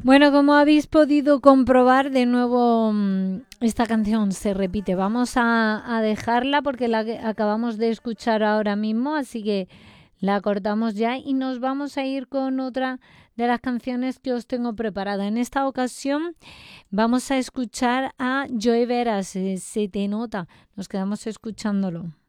Bueno, como habéis podido comprobar, de nuevo esta canción se repite. Vamos a dejarla porque la que acabamos de escuchar ahora mismo, así que la cortamos ya y nos vamos a ir con otra de las canciones que os tengo preparada. En esta ocasión vamos a escuchar a Joe Veras, Se te nota. Nos quedamos escuchándolo.